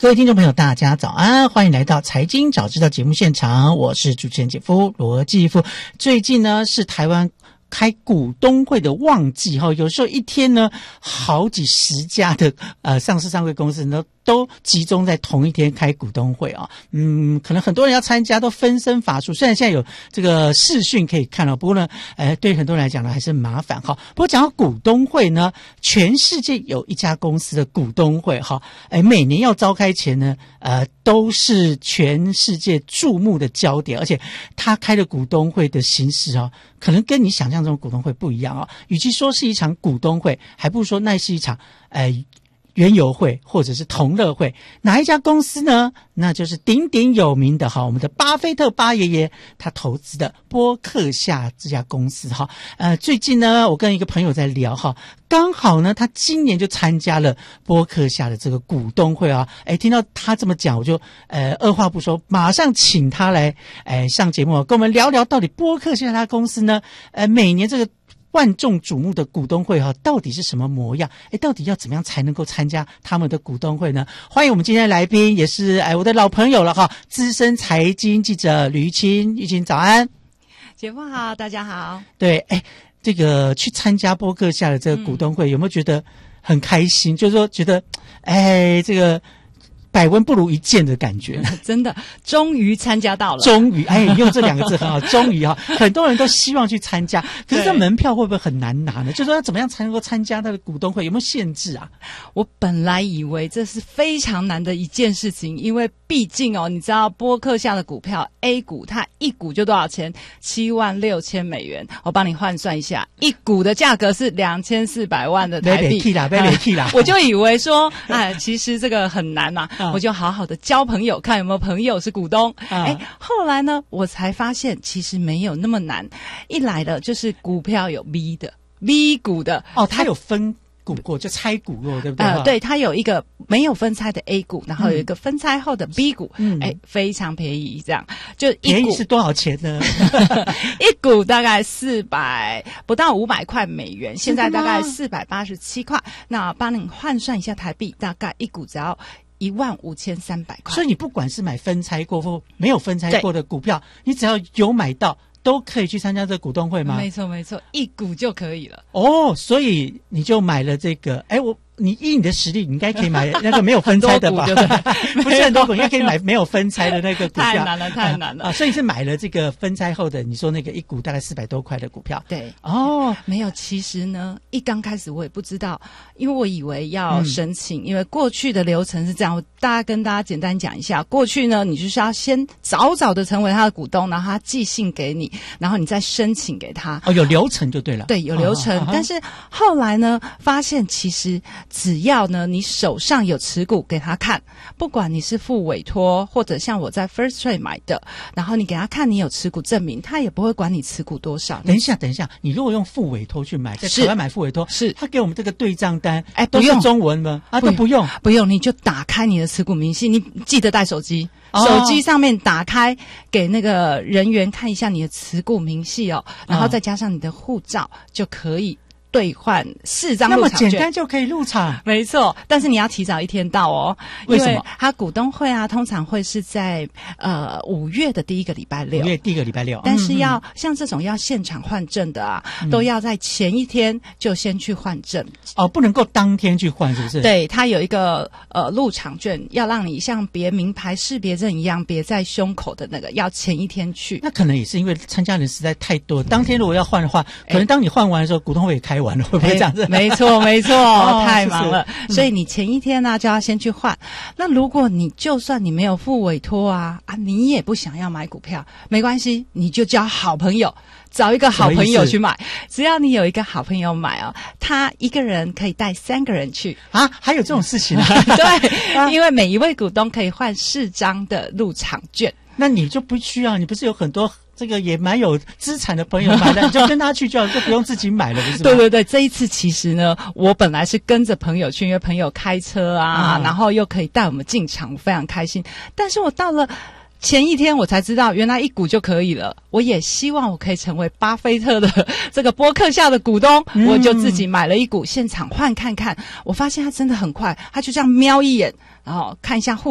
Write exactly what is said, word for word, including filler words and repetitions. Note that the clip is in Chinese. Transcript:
各位听众朋友大家早安，欢迎来到财经早知道节目现场，我是主持人姐夫罗继夫。最近呢是台湾开股东会的旺季哈，有时候一天呢好几十家的呃上市上柜公司呢都集中在同一天开股东会啊，嗯，可能很多人要参加都分身乏术。虽然现在有这个视讯可以看到，不过呢，呃，对很多人来讲呢还是麻烦哈。不过讲到股东会呢，全世界有一家公司的股东会哈，哎，每年要召开前呢，呃，都是全世界注目的焦点，而且他开的股东会的形式啊，可能跟你想象中的股东会不一样啊。与其说是一场股东会，还不如说那是一场呃。园游会或者是同乐会，哪一家公司呢？那就是鼎鼎有名的哈，我们的巴菲特巴爷爷他投资的波克夏这家公司哈。呃，最近呢，我跟一个朋友在聊哈，刚好呢，他今年就参加了波克夏的这个股东会啊。哎，听到他这么讲，我就呃二话不说，马上请他来哎上节目，跟我们聊聊到底波克夏他公司呢，呃，每年这个万众瞩目的股东会哈，到底是什么模样？哎，到底要怎么样才能够参加他们的股东会呢？欢迎我们今天的来宾，也是哎我的老朋友了哈，资深财经记者吕玉清。玉清早安。 姐夫好，大家好。 对，哎，这个去参加波克夏的这个股东会，嗯、有没有觉得很开心？就是说觉得，哎，这个百闻不如一见的感觉。 真的，终于参加到了。 终于，哎，用这两个字很好，终于哈，很多人都希望去参加，可是这门票会不会很难拿呢？就是说，怎么样才能够参加他的股东会？有没有限制啊？ 我本来以为这是非常难的一件事情，因为毕竟哦，你知道波克夏的股票 A 股，它一股就多少钱？七万六千美元。我帮你换算一下，一股的价格是两千四百万的台币。 啦，别气啦！ 我就以为说，哎，其实这个很难嘛。我就好好的交朋友，看有没有朋友是股东。哎、啊，后来呢，我才发现其实没有那么难。一来的就是股票有 V 的 V 股的哦，它有分股过，就拆股过，对不对？ 呃，对，它有一个没有分拆的 A 股，然后有一个分拆后的 B 股，嗯，哎，非常便宜，这样就一股便宜是多少钱呢？ 一股大概四百不到五百块美元，现在大概四百八十七块。那帮你换算一下台币，大概一股只要一万五千三百块。 所以你不管是买分拆过或没有分拆过的股票，你只要有买到，都可以去参加这个股东会吗？ 没错没错，一股就可以了。 哦，所以你就买了这个，哎，我你以你的实力，你应该可以买那个没有分拆的吧？不是很多股，应该可以买没有分拆的那个股票。 太难了，太难了啊！ 所以是买了这个分拆后的，你说那个一股大概四百多块的股票。 对， 哦， 没有。其实呢，一刚开始我也不知道，因为我以为要申请，嗯、因为过去的流程是这样。我大家跟大家简单讲一下，过去呢，你就是要先早早的成为他的股东，然后他寄信给你，然后你再申请给他。 哦，有流程就对了。 对，有流程。哦、但是后来呢，发现其实只要呢你手上有持股给他看，不管你是付委托或者像我在 First Trade 买的，然后你给他看你有持股证明，他也不会管你持股多少。 等一下，等一下，你如果用付委托去买，在台湾买付委托， 是他给我们这个对账单， 哎， 都是中文吗？啊，都不用， 不用，你就打开你的持股明细，你记得带手机。哦、手机上面打开给那个人员看一下你的持股明细哦，然后再加上你的护照就可以兑换四张入场券， 那么简单就可以入场？ 没错，但是你要提早一天到哦。 为什么？ 因为它股东会啊，通常会是在呃五月的第一个礼拜六。 五月第一个礼拜六， 但是要、嗯、像这种要现场换证的啊、嗯，都要在前一天就先去换证。 哦，不能够当天去换，是不是？ 对，它有一个呃入场券，要让你像别名牌识别证一样别在胸口的那个，要前一天去。 那可能也是因为参加人实在太多，当天如果要换的话，可能当你换完的时候，股东会也开完了，会不会这样子？ 没错没错、哦、太忙了是是、嗯、 所以你前一天呢、啊、就要先去换。那如果你就算你没有付委托啊啊，你也不想要买股票，没关系，你就交好朋友，找一个好朋友去买。只要你有一个好朋友买哦，他一个人可以带三个人去啊，还有这种事情啊？ 对、啊，因为每一位股东可以换四张的入场券。 那你就不需要，你不是有很多这个也蛮有资产的朋友买的，你就跟他去就好，就不用自己买了，不是吗？ 对对对，这一次其实呢，我本来是跟着朋友去，因为朋友开车啊，啊然后又可以带我们进场，我非常开心。但是我到了前一天我才知道原来一股就可以了。我也希望我可以成为巴菲特的这个波克夏的股东、嗯、我就自己买了一股现场换看看。我发现它真的很快，它就这样瞄一眼然后看一下护